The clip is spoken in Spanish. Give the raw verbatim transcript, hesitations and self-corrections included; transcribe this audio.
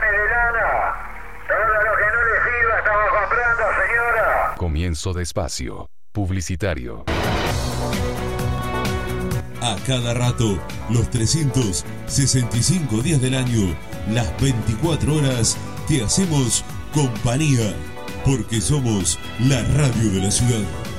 de lana. Todo lo que no le sirva estamos comprando, señora. Comienzo de espacio publicitario. A cada rato, los trescientos sesenta y cinco días del año, las veinticuatro horas, te hacemos compañía, porque somos la radio de la ciudad.